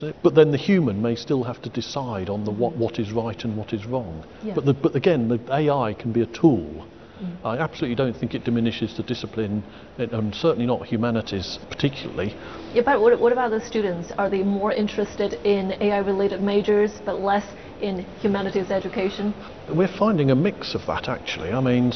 But then the human may still have to decide on what is right and what is wrong. Yeah. But again, the AI can be a tool. I absolutely don't think it diminishes the discipline, and certainly not humanities particularly. Yeah, but what about the students? Are they more interested in AI-related majors but less in humanities education? We're finding a mix of that actually. I mean,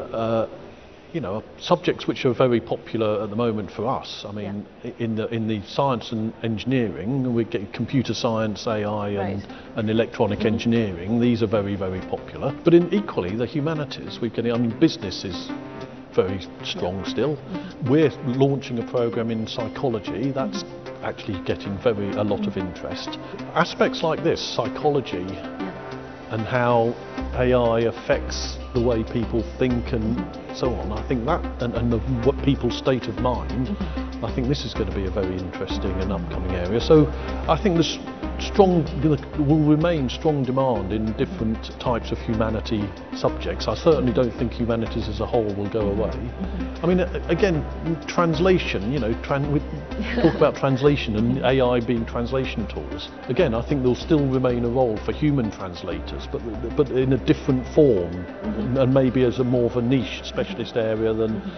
subjects which are very popular at the moment for us. I mean, in the science and engineering, we get computer science, AI, and electronic engineering. These are very, very popular. But equally, the humanities, business is very strong still. We're launching a program in psychology that's actually getting a lot of interest. Aspects like this, psychology, and how AI affects the way people think and so on. I think that, and what people's state of mind, I think this is going to be a very interesting and upcoming area. So I think will remain strong demand in different types of humanity subjects. I certainly don't think humanities as a whole will go away. I mean, again, translation, we talk about translation and AI being translation tools. Again, I think there'll still remain a role for human translators, but in a different form, and maybe as a more of a niche specialist area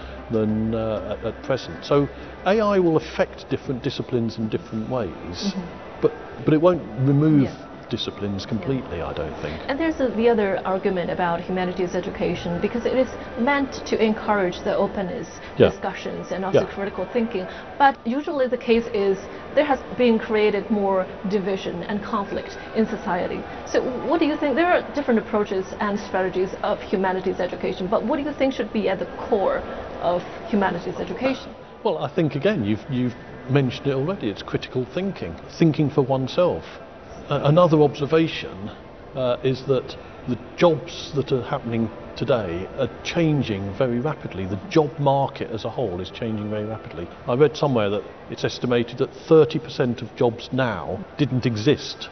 than at present. So AI will affect different disciplines in different ways, but it won't remove disciplines completely, I don't think. And there's the other argument about humanities education, because it is meant to encourage the openness, discussions, and also critical thinking. But usually the case is there has been created more division and conflict in society. So what do you think? There are different approaches and strategies of humanities education, but what do you think should be at the core of humanities education? Well, I think again, you've mentioned it already, it's critical thinking for oneself. Another observation is that the jobs that are happening today are changing very rapidly. The job market as a whole is changing very rapidly. I read somewhere that it's estimated that 30% of jobs now didn't exist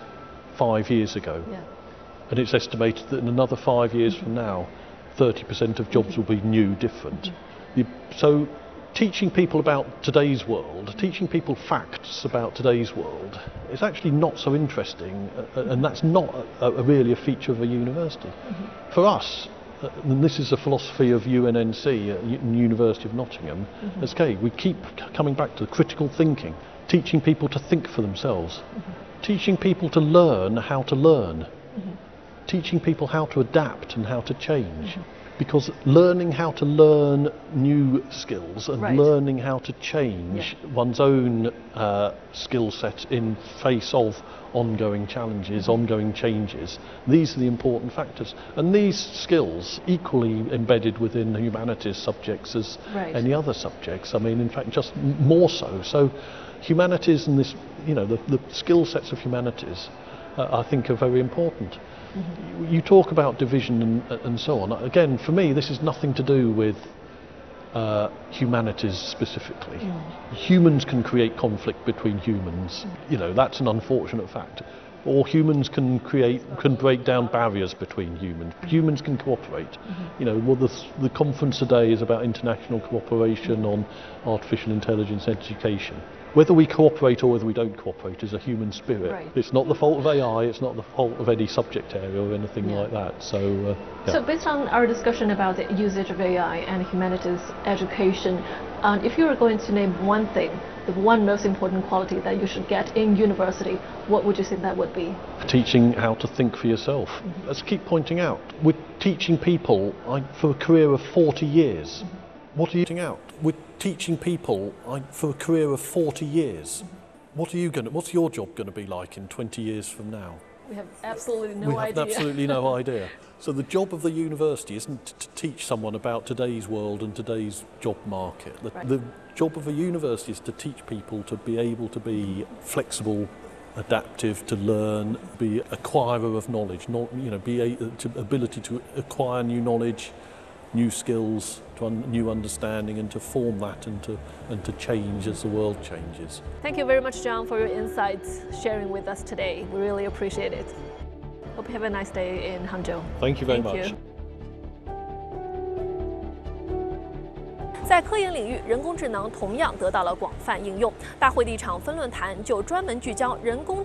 5 years ago. And it's estimated that in another 5 years from now, 30% of jobs will be new, different. So teaching people about today's world, teaching people facts about today's world, is actually not so interesting, and that's not really a feature of a university. For us, and this is the philosophy of UNNC, University of Nottingham, we keep coming back to critical thinking, teaching people to think for themselves, teaching people to learn how to learn, teaching people how to adapt and how to change. Because learning how to learn new skills and learning how to change one's own skill set in face of ongoing challenges, ongoing changes, these are the important factors. And these skills equally embedded within the humanities subjects as any other subjects. I mean, in fact, just more so. So humanities and this, the skill sets of humanities, I think are very important. You talk about division and so on. Again, for me, this is nothing to do with humanities specifically. Humans can create conflict between humans. That's an unfortunate fact. Or humans can break down barriers between humans. Humans can cooperate. The conference today is about international cooperation on artificial intelligence education. Whether we cooperate or whether we don't cooperate is a human spirit. It's not the fault of AI, it's not the fault of any subject area or anything like that. So based on our discussion about the usage of AI and humanities education, if you were going to name one thing, the one most important quality that you should get in university, what would you say that would be? Teaching how to think for yourself. Let's keep pointing out, we're teaching people for a career of 40 years. What are you teaching out? We're teaching people for a career of 40 years. What's your job going to be like in 20 years from now? We have absolutely no idea. We have absolutely no idea. So the job of the university isn't to teach someone about today's world and today's job market. The job of a university is to teach people to be able to be flexible, adaptive, to learn, be acquirer of knowledge, ability to acquire new knowledge, new skills, new understanding, and to form that and to change as the world changes. Thank you very much, John, for your insights sharing with us today. We really appreciate it. Hope you have a nice day in Hangzhou. Thank you very much. 在科研领域，人工智能同样得到了广泛应用。大会的一场分论坛就专门聚焦人工